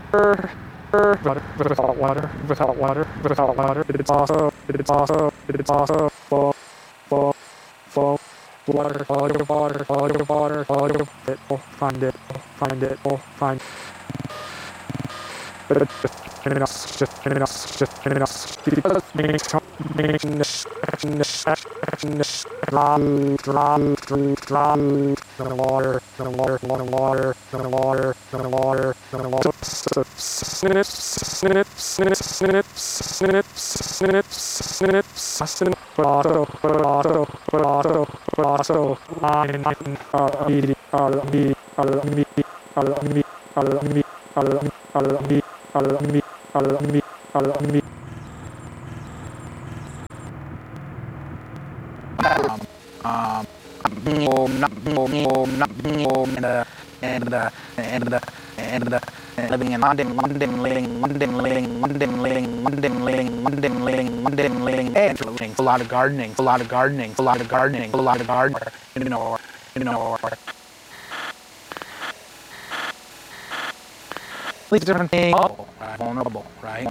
without water, it's also full water, find it, find but it's just living in London, and a lot of gardening, these different things, vulnerable, right?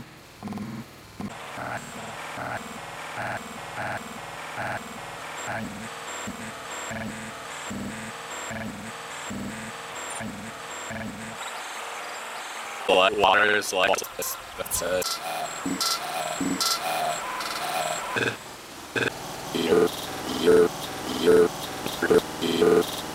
Water is like that's it.